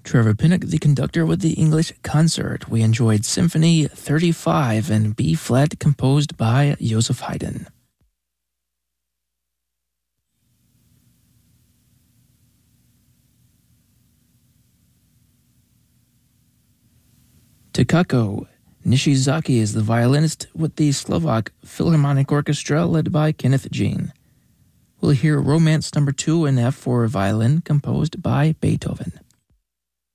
Trevor Pinnock, the conductor with the English Concert. We enjoyed Symphony 35 in B-flat composed by Joseph Haydn. Takako Nishizaki is the violinist with the Slovak Philharmonic Orchestra led by Kenneth Jean. We'll hear Romance No. 2 in F for violin composed by Beethoven.